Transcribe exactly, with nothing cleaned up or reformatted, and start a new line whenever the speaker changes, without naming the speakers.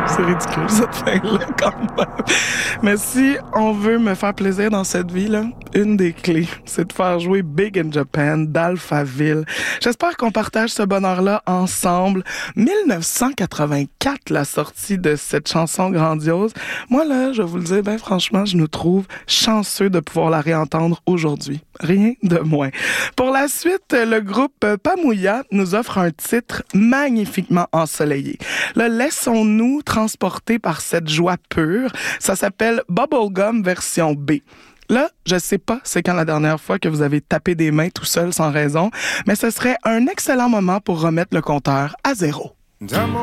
C'est ridicule, cette fin-là, quand même. Mais si on veut me faire plaisir dans cette vie-là, une des clés, c'est de faire jouer Big in Japan d'Alphaville. J'espère qu'on partage ce bonheur-là ensemble. dix-neuf cent quatre-vingt-quatre, la sortie de cette chanson grandiose. Moi, là, je vais vous le dire, ben franchement, je nous trouve chanceux de pouvoir la réentendre aujourd'hui. Rien de moins. Pour la suite, le groupe Pamouya nous offre un titre magnifiquement ensoleillé. Là, laissons-nous transporter par cette joie pure. Ça s'appelle Bubblegum version B. Là, je sais pas c'est quand la dernière fois que vous avez tapé des mains tout seul sans raison, mais ce serait un excellent moment pour remettre le compteur à zéro.
Dans mon